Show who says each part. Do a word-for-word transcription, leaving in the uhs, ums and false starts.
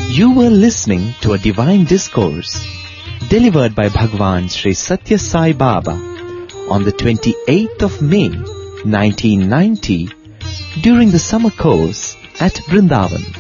Speaker 1: You were listening to a divine discourse delivered by Bhagwan Sri Satya Sai Baba on the twenty-eighth of May nineteen ninety during the summer course at Vrindavan.